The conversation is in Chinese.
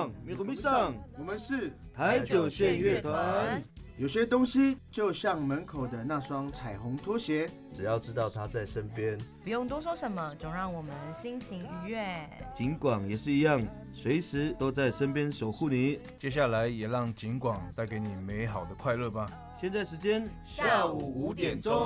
上，米古米上， 我们是台九线乐团。 有些东西就像门口的那双彩虹拖鞋， 只要知道他在身边， 不用多说什么，总让我们心情愉悦。 景广也是一样，随时都在身边守护你。 接下来也让景广带给你美好的快乐吧。 现在时间下午5点钟。